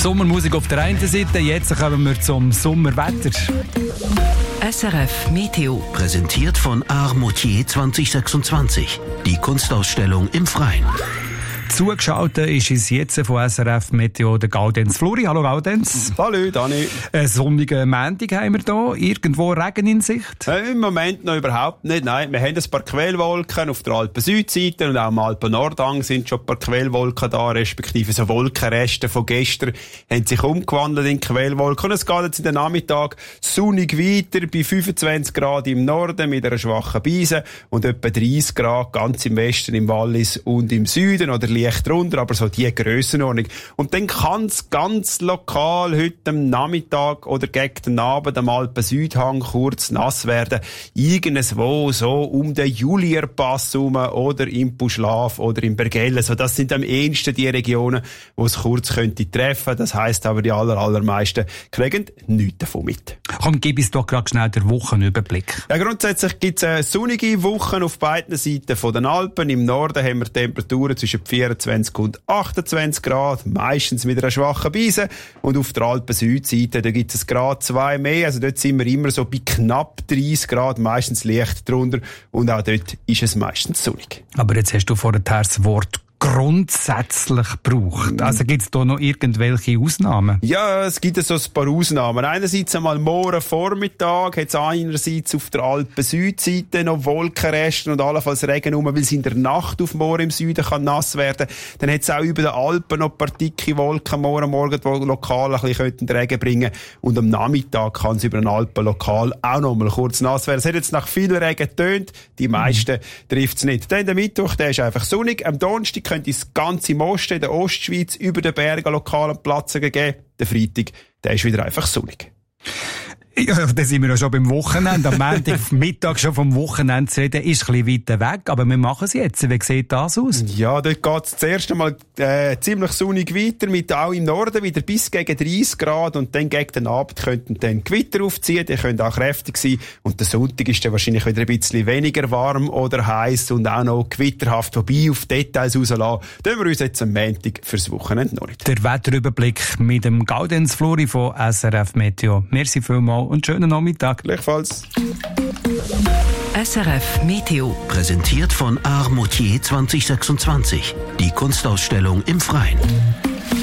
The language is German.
Sommermusik auf der einen Seite, jetzt kommen wir zum Sommerwetter. SRF Meteo. Präsentiert von Art Moutier 2026. Die Kunstausstellung im Freien. Zugeschaltet ist uns jetzt von SRF Meteo der Gaudenz Fluri. Hallo Gaudenz. Hallo Dani. Einen sonnigen Montag haben wir hier. Irgendwo Regen in Sicht? Im Moment noch überhaupt nicht. Nein, wir haben ein paar Quellwolken auf der Alpen-Südseite und auch am Alpen-Nordhang sind schon ein paar Quellwolken da, respektive so Wolkenreste von gestern haben sich umgewandelt in Quellwolken. Und es geht jetzt in den Nachmittag sonnig weiter bei 25 Grad im Norden mit einer schwachen Brise und etwa 30 Grad ganz im Westen, im Wallis und im Süden oder leicht drunter, aber so die Grössenordnung. Und dann kann es ganz lokal heute am Nachmittag oder gegen den Abend am Alpen-Südhang kurz nass werden. Irgendwo so um den Julierpass herum oder im Puschlaf oder im Bergell. Also das sind am ehesten die Regionen, wo es kurz könnte treffen. Das heisst aber, die allermeisten kriegen nichts davon mit. Komm, gib uns doch gerade schnell den Wochenüberblick. Ja, grundsätzlich gibt es sonnige Wochen auf beiden Seiten von den Alpen. Im Norden haben wir Temperaturen zwischen 24 und 28 Grad, meistens mit einer schwachen Brise. Und auf der Alpen-Südseite, da gibt es Grad 2 mehr. Also dort sind wir immer so bei knapp 30 Grad, meistens leicht drunter. Und auch dort ist es meistens sonnig. Aber jetzt hast du vorher das Wort grundsätzlich gebraucht. Also gibt es da noch irgendwelche Ausnahmen? Ja, es gibt so ein paar Ausnahmen. Einerseits einmal morgen Vormittag hat es einerseits auf der Alpen-Südseite noch Wolkenreste und allenfalls Regen rum, weil es in der Nacht auf morgen im Süden kann nass werden. Dann hat es auch über den Alpen noch ein paar dicke Wolken morgen, die lokal ein bisschen Regen bringen könnten. Und am Nachmittag kann es über den Alpen lokal auch noch mal kurz nass werden. Es hat jetzt nach viel Regen getönt, die meisten trifft es nicht. Dann der Mittwoch, der ist einfach sonnig. Am Donnerstag könnte es ganz im Osten, in der Ostschweiz, über den Bergen lokalen Platz geben. Der Freitag, der ist wieder einfach sonnig. Ja, da sind wir ja schon beim Wochenende. Am Montagmittag schon vom Wochenende zu reden, ist ein bisschen weiter weg. Aber wir machen es jetzt. Wie sieht das aus? Ja, dort geht es zuerst einmal ziemlich sonnig weiter, mit auch im Norden wieder bis gegen 30 Grad. Und dann gegen den Abend könnten dann Gewitter aufziehen. Die können auch kräftig sein. Und der Sonntag ist dann wahrscheinlich wieder ein bisschen weniger warm oder heiß und auch noch gewitterhaft. Wobei auf Details rauslassen, tun wir uns jetzt am Montag fürs Wochenende noch nicht. Der Wetterüberblick mit dem Gaudenz Fluri von SRF Meteo. Merci vielmals und schönen Nachmittag. Gleichfalls. SRF Meteo. Präsentiert von Art Moutier 2026. Die Kunstausstellung im Freien.